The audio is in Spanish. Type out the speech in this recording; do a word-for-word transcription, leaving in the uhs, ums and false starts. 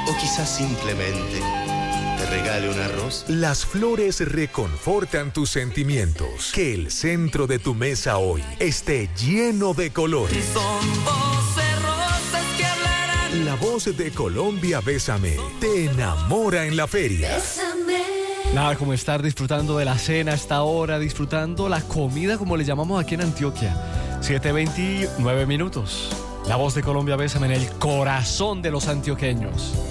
O quizás simplemente te regale una rosa. Las flores reconfortan tus sentimientos. Que el centro de tu mesa hoy esté lleno de colores. Son voces rosas que hablarán. La voz de Colombia Bésame te enamora en la feria. Bésame. Nada como estar disfrutando de la cena a esta hora, disfrutando la comida como le llamamos aquí en Antioquia. siete veintinueve minutos. La voz de Colombia Bésame en el corazón de los antioqueños.